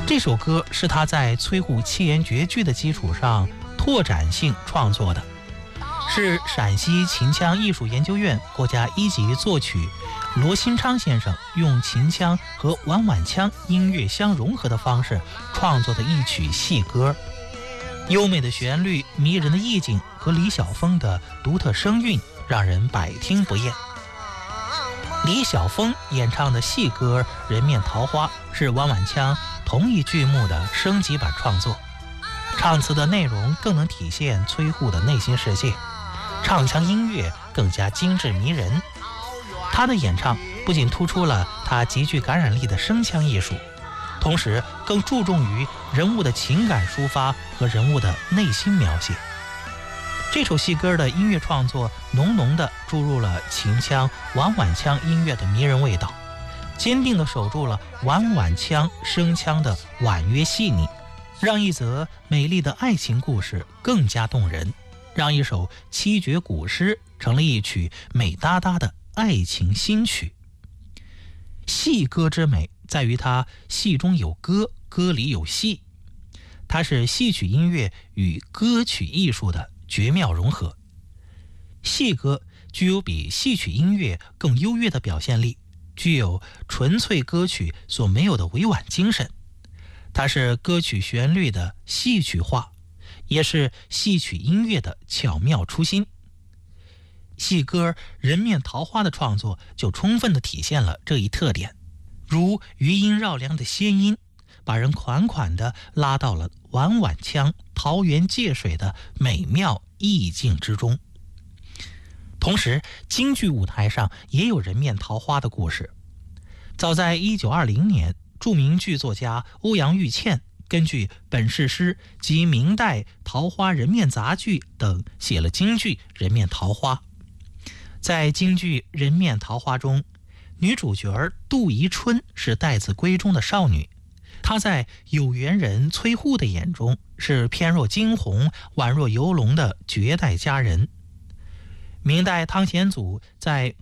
这首歌是他在崔护七言绝句的基础上拓展性创作的，是陕西秦腔艺术研究院国家一级作曲罗新昌先生用秦腔和碗碗腔音乐相融合的方式创作的一曲戏歌。优美的旋律、迷人的意境和李晓峰的独特声韵让人百听不厌。李晓峰演唱的戏歌《人面桃花》是碗碗腔同一剧目的升级版创作，唱词的内容更能体现崔护的内心世界，唱腔音乐更加精致迷人。他的演唱不仅突出了他极具感染力的声腔艺术，同时更注重于人物的情感抒发和人物的内心描写。这首戏歌的音乐创作浓浓地注入了秦腔、碗碗腔音乐的迷人味道，坚定地守住了碗碗腔声腔的婉约细腻，让一则美丽的爱情故事更加动人，让一首七绝古诗成了一曲美哒哒的爱情新曲。戏歌之美在于它戏中有歌，歌里有戏，它是戏曲音乐与歌曲艺术的绝妙融合。戏歌具有比戏曲音乐更优越的表现力，具有纯粹歌曲所没有的委婉精神，它是歌曲旋律的戏曲化，也是戏曲音乐的巧妙出新。戏歌《人面桃花》的创作就充分地体现了这一特点，如余音绕梁的仙音，把人款款地拉到了碗碗腔桃源借水的美妙意境之中。同时，京剧舞台上也有人面桃花的故事。早在1920年，著名剧作家欧阳玉倩根据本事诗及明代桃花人面杂剧等写了京剧《人面桃花》。在京剧《人面桃花》中，女主角杜宜春是待字闺中的少女，她在有缘人崔护的眼中是翩若惊鸿、宛若游龙的绝代佳人。明代汤显祖在